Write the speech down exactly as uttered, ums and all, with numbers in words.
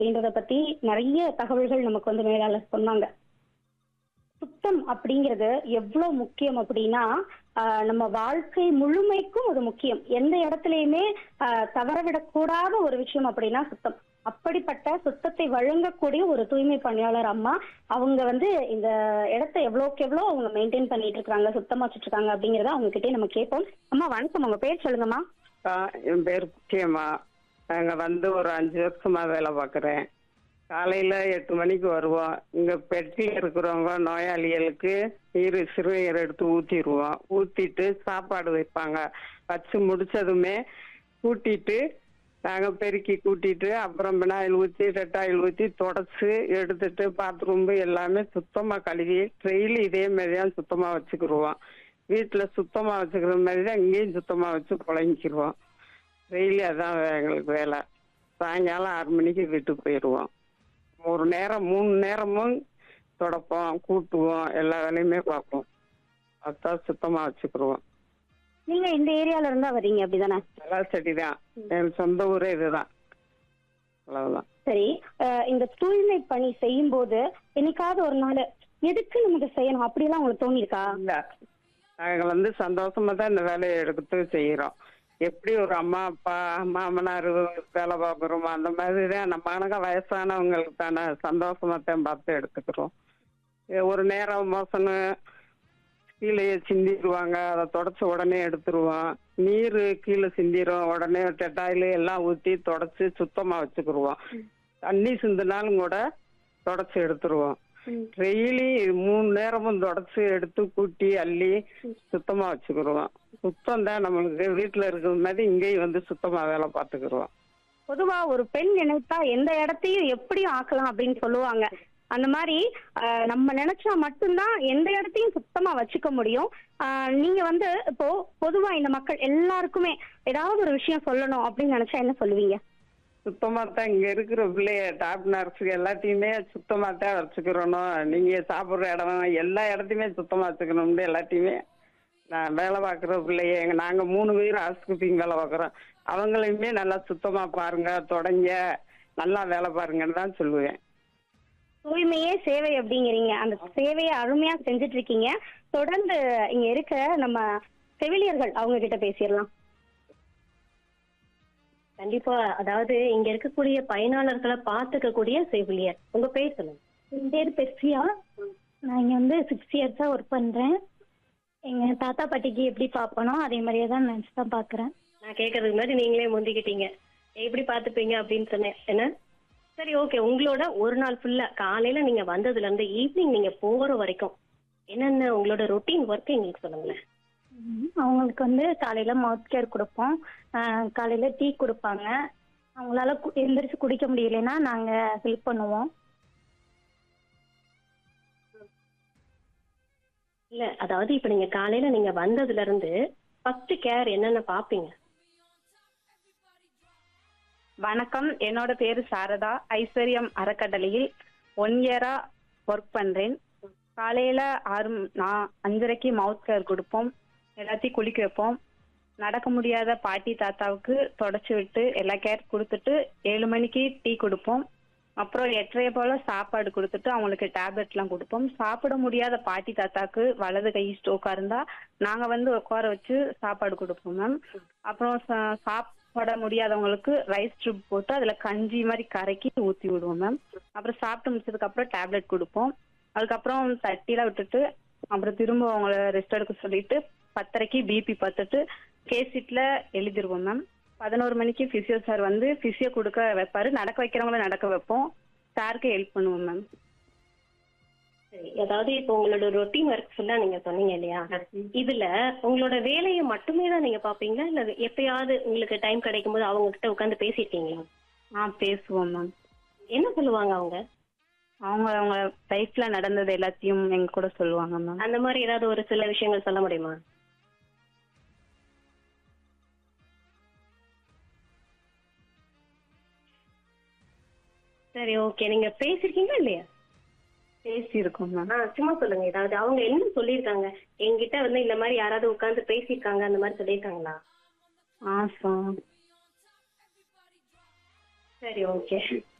அப்படின்றத பத்தி நிறைய தகவல்கள் நமக்கு வந்து மேலாளர் சொன்னாங்க. சுத்தம் அப்படிங்கிறது எவ்வளவு முக்கியம் அப்படின்னா, ஆஹ் நம்ம வாழ்க்கை முழுமைக்கும் அது முக்கியம். எந்த இடத்துலயுமே ஆஹ் தவறவிடக்கூடாத ஒரு விஷயம் அப்படின்னா சுத்தம். அப்படிப்பட்ட சுத்தத்தை வழங்கக்கூடிய ஒரு தூய்மை பணியாளர் அம்மா. அவங்க வந்து இந்த இடத்தை எவ்வளவுக்கு எவ்வளவு அவங்க மெயின்டைன் பண்ணிட்டு இருக்காங்க, சுத்தமா வச்சுட்டு இருக்காங்க அப்படிங்கறத அவங்க கிட்டே நம்ம கேட்போம். அம்மா வணக்கம், உங்க பேர் சொல்லுங்கம்மா. ஆ, என் பேர் முக்கியம்மா. நாங்கள் வந்து ஒரு அஞ்சு வருஷமா வேலை பார்க்குறேன். காலையில் எட்டு மணிக்கு வருவோம். இங்கே பெட்டியில் இருக்கிறவங்க நோயாளிகளுக்கு நீர் சிறுநீர் எடுத்து ஊற்றிடுவோம். ஊற்றிட்டு சாப்பாடு வைப்பாங்க. வச்சு முடிச்சதுமே கூட்டிட்டு நாங்கள் பெருக்கி கூட்டிட்டு அப்புறம் பினாயில் ஊற்றி ரெட்டாயில் ஊற்றி தொடச்சி எடுத்துட்டு பாத்ரூம் எல்லாமே சுத்தமாக கழுவி டெய்லி இதே மாதிரி தான் சுத்தமாக வச்சுக்கிடுவோம். வீட்டில் சுத்தமாக வச்சுக்கிற மாதிரி தான் இங்கேயும் சுத்தமாக வச்சு புழங்கிக்கிடுவோம். டெய்லி அதான் எங்களுக்கு வேலை. சாயங்காலம் ஆறு மணிக்கு வீட்டுக்கு போயிடுவோம். ஒரு நேரம் மூணு நேரமும் துடைப்போம், கூட்டுவோம், எல்லா வேலையுமே பார்ப்போம். அதான் சுத்தமாக வச்சுக்கிடுவோம். நீங்க இந்த ஏரியால இருந்தா வரீங்க அப்படிதானே? நல்லா செடி தான். என் சொந்த ஊரே இதுதான். அவ்வளவுதான். சரி. அஹ் இந்த தூய்மை பணி செய்யும் போது என்னைக்காவது ஒரு நாள் எதுக்கு நமக்கு செய்யணும் அப்படிலாம் உங்களுக்கு தோணிருக்கா? இல்லை, நாங்கள் வந்து சந்தோஷமா தான் இந்த வேலையை எடுத்து செய்கிறோம். எப்படி ஒரு அம்மா அப்பா மாமனார் வேலை பார்க்குறோமோ அந்த மாதிரி தான் நம்ம கணக்கா வயசானவங்களுக்கு தானே சந்தோஷமா தான் பார்த்து எடுத்துக்கிறோம். ஒரு நேரம் மோசனு கீழே சிந்திடுவாங்க, அதை தொடச்சி உடனே எடுத்துருவோம். நீர் கீழே சிந்திரும், உடனே டெட்டாயில் எல்லாம் ஊற்றி தொடச்சி சுத்தமாக வச்சுக்கிடுவோம். தண்ணி சிந்தினாலும் கூட தொடச்சி எடுத்துருவோம். டெய்லி மூணு நேரமும் தொடச்சி எடுத்து கூட்டி அள்ளி சுத்தமா வச்சுக்கிடுவோம். சுத்தம் தான் நம்மளுக்கு வீட்டுல இருக்கிற மாதிரி இங்கேயும் வந்து சுத்தமா வேலை பார்த்துக்கிடுவோம். பொதுவா ஒரு பெண் நினைத்தா எந்த இடத்தையும் எப்படியும் ஆக்கலாம் அப்படின்னு சொல்லுவாங்க. அந்த மாதிரி ஆஹ் நம்ம நினைச்சா மட்டும்தான் எந்த இடத்தையும் சுத்தமா வச்சுக்க முடியும். ஆஹ் நீங்க வந்து இப்போ பொதுவா இந்த மக்கள் எல்லாருக்குமே ஏதாவது ஒரு விஷயம் சொல்லணும் அப்படின்னு நினைச்சா என்ன சொல்லுவீங்க? சுத்தமா தான் இங்க இருக்கிற பிள்ளைய டாப் நர்ஸு எல்லாத்தையுமே சுத்தமா தான் வச்சுக்கிறணும். நீங்க சாப்பிட்ற இடம் எல்லா இடத்தையுமே சுத்தமா வச்சுக்கணும்னு எல்லாத்தையுமே நான் வேலை பார்க்குற பிள்ளைய எங்க நாங்க மூணு பேர் ஹவுஸ்கீப்பிங் வேலை பார்க்குறோம். அவங்களையுமே நல்லா சுத்தமா பாருங்க, தொடங்க, நல்லா வேலை பாருங்கன்னு தான் சொல்லுவேன். தூய்மையே சேவை அப்படிங்கிறீங்க. அந்த சேவையை அருமையா செஞ்சுட்டு இருக்கீங்க. தொடர்ந்து இங்க இருக்க நம்ம செவிலியர்கள் அவங்க கிட்ட பேசிடலாம். கண்டிப்பா. அதாவது இங்க இருக்கக்கூடிய பயனாளர்களை பார்த்துக்க கூடிய செவிலியர். உங்க பேர் சொல்லுங்க. என் பேர் பெர்சியா. நான் இங்க வந்து சிக்ஸ் இயர்ஸா ஒர்க் பண்றேன். எங்க தாத்தா பாட்டிக்கு எப்படி பார்ப்பனோ அதே மாதிரியே தான் நினைச்சு தான் பாக்குறேன். நான் கேட்கறதுக்கு முன்னாடி நீங்களே முந்திக்கிட்டீங்க. எப்படி பார்த்துப்பீங்க அப்படின்னு சொன்னேன். என்ன சரி, ஓகே. உங்களோட ஒரு நாள் ஃபுல்லா காலையில நீங்க வந்ததுல இருந்து ஈவினிங் நீங்க போற வரைக்கும் என்னென்ன உங்களோட ரொட்டீன் ஒர்க் எங்களுக்கு சொல்லுங்களேன். ம், அவங்களுக்கு வந்து காலையில மவுத் கேர் கொடுப்போம். ஆஹ் காலையில டீ கொடுப்பாங்க. அவங்களால கு- எந்திரிச்சு குடிக்க முடியலைன்னா நாங்க ஹெல்ப் பண்ணுவோம். இல்ல, அதாவது இப்ப நீங்க காலையில நீங்க வந்ததுல இருந்து ஃபர்ஸ்ட் கேர் என்னென்ன பாப்பீங்க? வணக்கம், என்னோட பேரு சாரதா. ஐஸ்வர்யம் அறக்கட்டளையில் ஒன் இயரா ஒர்க் பண்றேன். காலையில ஆறு ம- நான் அஞ்சரைக்கு மவுத் கேர் கொடுப்போம், எல்லாத்தையும் குளிக்க வைப்போம். நடக்க முடியாத பாட்டி தாத்தாவுக்கு தொடச்சி விட்டு எல்லா கேர் கொடுத்துட்டு ஏழு மணிக்கு டீ கொடுப்போம். அப்புறம் எட்டரை போல சாப்பாடு கொடுத்துட்டு அவங்களுக்கு டேப்லெட் எல்லாம் கொடுப்போம். சாப்பிட முடியாத பாட்டி தாத்தாக்கு வலது கை ஸ்ட்ரோக்கா இருந்தா நாங்க வந்து உட்கார வச்சு சாப்பாடு கொடுப்போம் மேம். அப்புறம் சா- சாப்பிட முடியாதவங்களுக்கு ரைஸ் ட்ரிப் போட்டு அதுல கஞ்சி மாதிரி கரைக்கி ஊத்தி விடுவோம் மேம். அப்புறம் சாப்பிட்டு முடிச்சதுக்கு அப்புறம் டேப்லெட் கொடுப்போம். அதுக்கப்புறம் தட்டில விட்டுட்டு அப்புறம் திரும்ப அவங்கள ரெஸ்ட் எடுக்க சொல்லிட்டு பத்தரைக்கு பிபி பார்த்துட்டு கேசிட்ல எழுதிருவோம் மேம். பதினோரு மணிக்கு பிசியோ சார் வந்து பிசியோ கொடுக்க வைப்பாரு. நடக்க வைக்கிறவங்கள நடக்க வைப்போம். சாருக்கு ஹெல்ப் பண்ணுவோம் மேம். சரி, அதாவது இப்போ உங்களோட ரொட்டீன் ஒர்க் ஃபுல்லா நீங்க சொன்னீங்க இல்லையா? இதுல உங்களோட வேலையை மட்டுமே தான் நீங்க பாப்பீங்களா, இல்ல எப்பயாவது உங்களுக்கு டைம் கிடைக்கும் போது அவங்க கிட்ட உட்காந்து பேசிருக்கீங்களா? ஆ பேசுவோம் மேம். என்ன சொல்லுவாங்க அவங்க? அவங்க அவங்க லைஃப்ல நடந்தது எல்லாத்தையும் எங்க கூட சொல்லுவாங்க மேம். அந்த மாதிரி ஏதாவது ஒரு சில விஷயங்கள் சொல்ல முடியுமா? சரி, ஓகே. நீங்க பேசிருக்கீங்களா இல்லையா? பேசியிருக்கோம் மேம். ஆ, சும்மா சொல்லுங்க. ஏதாவது அவங்க என்ன சொல்லியிருக்காங்க? என்கிட்ட வந்து இந்த மாதிரி யாராவது உட்கார்ந்து பேசியிருக்காங்க அந்த மாதிரி சொல்லியிருக்காங்களா? ஆ சார். சரி, ஓகே.